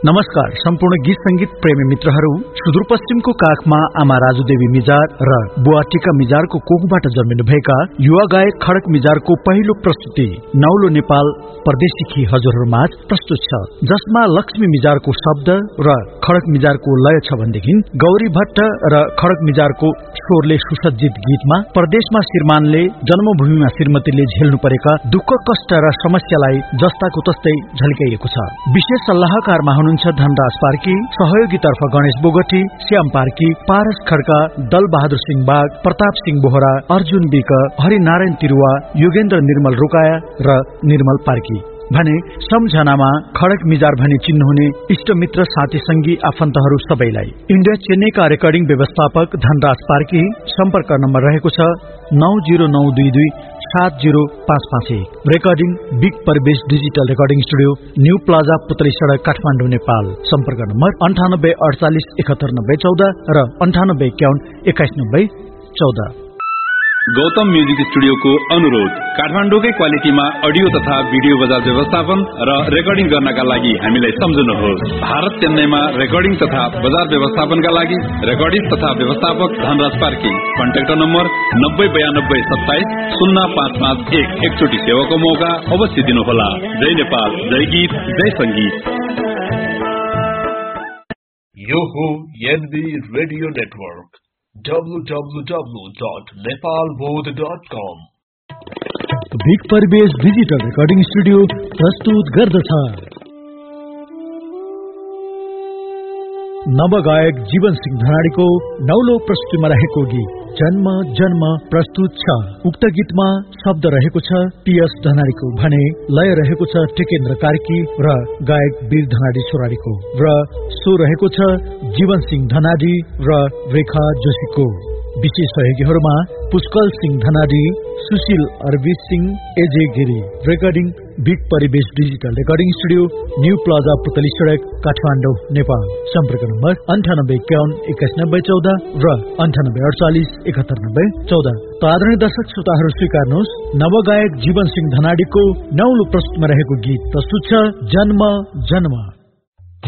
नमस्कार सम्पूर्ण गीत संगीत प्रेमी मित्रहरू, सुदूरपश्चिमको काखमा आमा राजुदेवी मिजार र बुवा टिका मिजारको कोखबाट जन्मिनु भएका युवा गायक खड्क मिजारको पहिलो प्रस्तुति नौलो नेपाल परदेशीखी हजुरहरूमाझ प्रस्तुत छ, जसमा लक्ष्मी मिजारको शब्द र खड्क मिजारको लय छ भनेदेखि गौरी भट्ट र खड्क मिजारको स्वरले सुसज्जित गीतमा परदेशमा श्रीमानले जन्मभूमिमा श्रीमतीले झेल्नु परेका दुःख कष्ट र समस्यालाई जस्ताको तस्तै झल्काइएको छ। विशेष सल्लाहकारमा हुनुहुन्छ धनराज पार्की, सहयोगीतर्फ गणेश बोगटी, श्याम पार्की, पारस खड्का, दल बहादुर सिंह बाग, प्रताप सिंह बोहरा, अर्जुन बिक, हरिनारायण तिरुवा, योगेन्द्र निर्मल रुकाया र निर्मल पार्की भने सम्झनामा खड्क मिजार भनी चिन्नुहुने इष्टमित्र साथी संगी आफन्तहरू सबैलाई। इन्डिया चेन्नईका रेकर्डिङ व्यवस्थापक धनराज पार्की। सम्पर्क नम्बर रहेको छ 90922 70551। Recording big Parvesh digital recording studio, new plaza पुतली सडक, काठमाडौँ, नेपाल। सम्पर्क नम्बर 9848 719014 र 9851 219014। गौतम म्युजिक स्टुडियोको अनुरोध, काठमाडौँकै क्वालिटीमा अडियो तथा भिडियो बजार व्यवस्थापन र रेकर्डिङ गर्नका लागि हामीलाई सम्झनुहोस्। भारत चेन्नईमा रेकर्डिङ तथा बजार व्यवस्थापनका लागि रेकर्डिस्ट तथा व्यवस्थापक धनराज पार्की। Contact number 9092 27 0551। एकचोटि सेवाको मौका अवश्य दिनुहोला। जय नेपाल, जय गीत, जय संगीत। यो हो NB radio network www.nepalbodh.com। Big Parvesh digital recording studio प्रस्तुत गर्दछ नवगायक जीवन सिंह धनाडीको नौलो प्रस्तुतिमा रहेको गीत जन्म जन्म प्रस्तुत छ। उक्त गीतमा शब्द रहेको छ पीएस धनाडीको भने लय रहेको छ टेकेन्द्र कार्की र गायक वीर धनाडी छोराडीको र स्वर रहेको छ जीवन सिंह धनाडी र रेखा जोशीको। विशेष सहयोगीहरूमा पुष्कल सिंह धनाडी, सुशील अरविंद सिंह, एजे गिरी। रेकर्डिङ बिग परिवेश digital recording studio, new plaza पुतली सडक, काठमाडौँ, नेपाल। सम्पर्क नम्बर 9851 219014 र 9848 719014। त आदरणीय दर्शक श्रोताहरू, स्वीकार्नुहोस् नवगायक जीवन सिंह धनाडीको नौलो प्रस्तुतमा रहेको गीत प्रस्तुत छ जन्म जन्म।